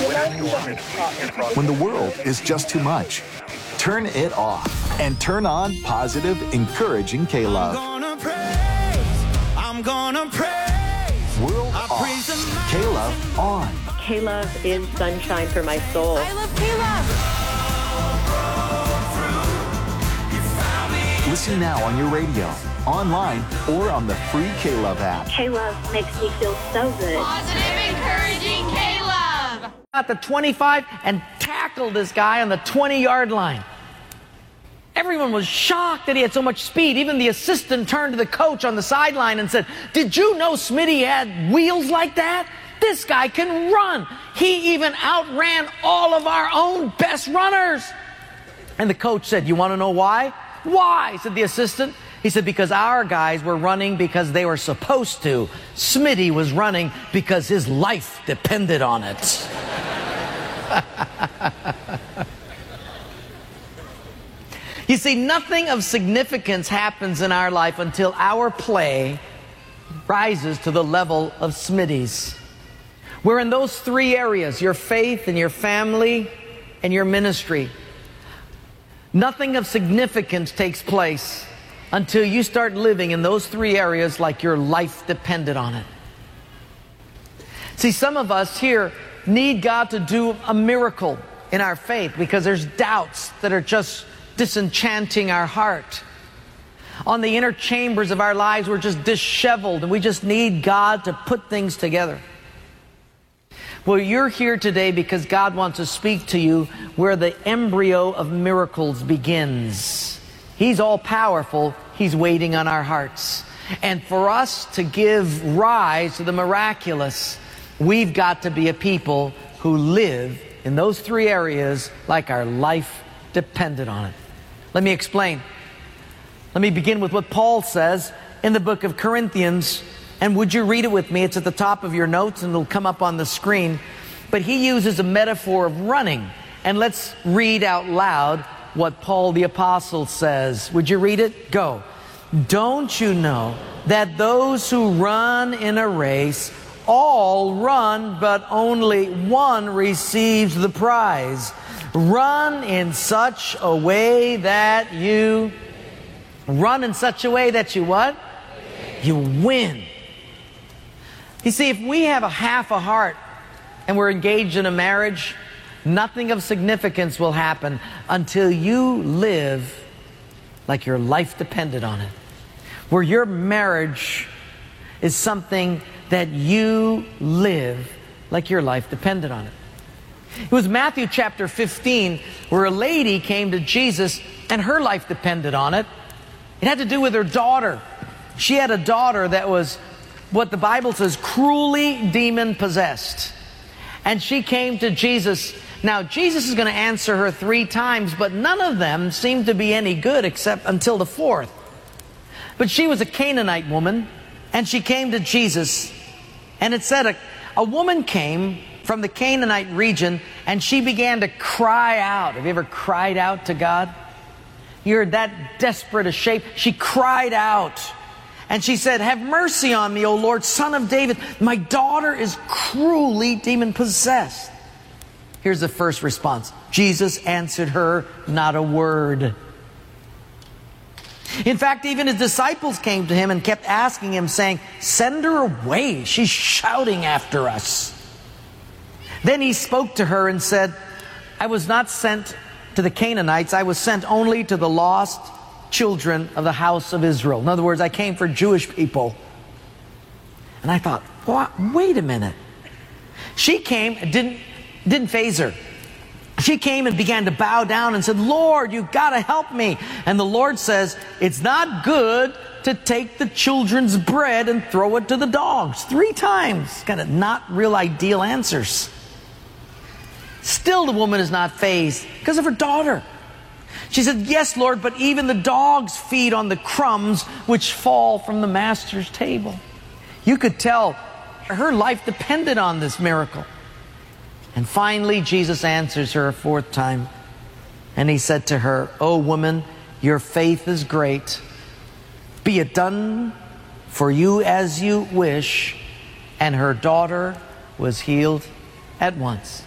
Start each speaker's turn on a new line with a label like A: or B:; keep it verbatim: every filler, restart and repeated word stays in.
A: When the world is just too much, turn it off and turn on positive, encouraging K-Love.
B: I'm gonna praise, I'm gonna praise.
A: World off, K-Love on.
C: K-Love is sunshine for my soul.
D: I love K-Love.
A: Listen now on your radio, online, or on the free K-Love app.
C: K-Love makes me feel so good.
D: Positive, encouraging K-Love.
E: At the twenty-five and tackled this guy on the twenty-yard line. Everyone was shocked that he had so much speed. Even the assistant turned to the coach on the sideline and said, "Did you know Smitty had wheels like that? This guy can run. He even outran all of our own best runners." And the coach said, "You want to know why?" "Why?" said the assistant. He said, "Because our guys were running because they were supposed to. Smitty was running because his life depended on it." You see, nothing of significance happens in our life until our play rises to the level of Smitty's. We're in those three areas, your faith and your family and your ministry. Nothing of significance takes place until you start living in those three areas like your life depended on it. See, some of us here need God to do a miracle in our faith because there's doubts that are just disenchanting our heart. On the inner chambers of our lives, we're just disheveled and we just need God to put things together. Well, you're here today because God wants to speak to you where the embryo of miracles begins. He's all powerful. He's waiting on our hearts. And for us to give rise to the miraculous, we've got to be a people who live in those three areas like our life depended on it. Let me explain. Let me begin with what Paul says in the book of Corinthians. And would you read it with me? It's at the top of your notes and it'll come up on the screen. But he uses a metaphor of running. And let's read out loud what Paul the Apostle says. Would you read it? Go. "Don't you know that those who run in a race all run, but only one receives the prize? Run in such a way that you... Run in such a way that you what? You win." You see, if we have a half a heart and we're engaged in a marriage, nothing of significance will happen until you live like your life depended on it. Where your marriage is something that you live like your life depended on it. It was Matthew chapter fifteen where a lady came to Jesus and her life depended on it. It had to do with her daughter. She had a daughter that was what the Bible says cruelly demon possessed. And she came to Jesus. Now Jesus is going to answer her three times, but none of them seemed to be any good except until the fourth. But she was a Canaanite woman and she came to Jesus. And it said a, a woman came from the Canaanite region and she began to cry out. Have you ever cried out to God? You're that desperate a shape. She cried out. And she said, "Have mercy on me, O Lord, Son of David. My daughter is cruelly demon-possessed." Here's the first response. Jesus answered her not a word. In fact, even his disciples came to him and kept asking him, saying, "Send her away. She's shouting after us." Then he spoke to her and said, "I was not sent to the Canaanites. I was sent only to the lost children of the house of Israel." In other words, I came for Jewish people. And I thought, what? Wait a minute. She came, it didn't, didn't faze her. She came and began to bow down and said, "Lord, you've got to help me." And the Lord says, "It's not good to take the children's bread and throw it to the dogs." Three times. Kind of not real ideal answers. Still the woman is not fazed because of her daughter. She said, "Yes, Lord, but even the dogs feed on the crumbs which fall from the master's table." You could tell her life depended on this miracle. And finally, Jesus answers her a fourth time. And he said to her, "O woman, your faith is great. Be it done for you as you wish." And her daughter was healed at once.